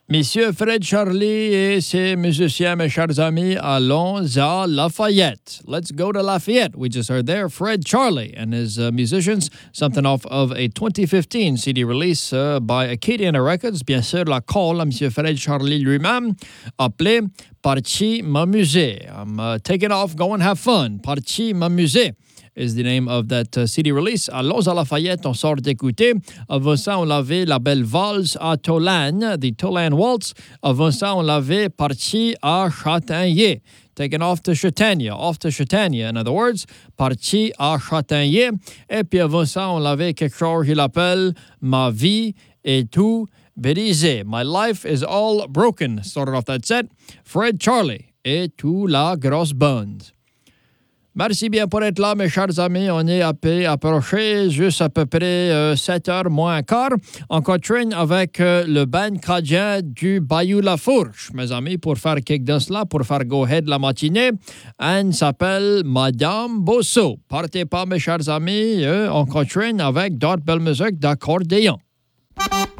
Monsieur Fred Charlie et ses musiciens, mes chers amis, allons à Lafayette. Let's go to Lafayette. We just heard there Fred Charlie and his musicians, something off of a 2015 CD release by Acadiana Records. Bien sûr, la call à Monsieur Fred Charlie lui-même, appelé Parti m'amuser. I'm taking off, go and have fun. Parti m'amuser is the name of that CD release. Allons à Lafayette, on sort d'écouter. Avant ça, on avait la belle valse à Tolane, the Tolane Waltz. Avant ça, on l'avait parti à Châtaignier. Taken off to Châtaignier, in other words, parti à Châtaignier. Et puis avant ça, on l'avait quelque chose qu'il appelle Ma vie est tout brisé. My life is all broken. Started off that set. Fred Charlie et tout la grosse bande. Merci bien pour être là, mes chers amis. On est approché juste à peu près 7 heures moins quart en Cochrane avec le band cadien du Bayou La Fourche, mes amis, pour faire quelque danse là, pour faire go-ahead la matinée. Elle s'appelle Madame Bosso. Partez pas, mes chers amis, en Cochrane avec d'autres belles musiques d'accordéon.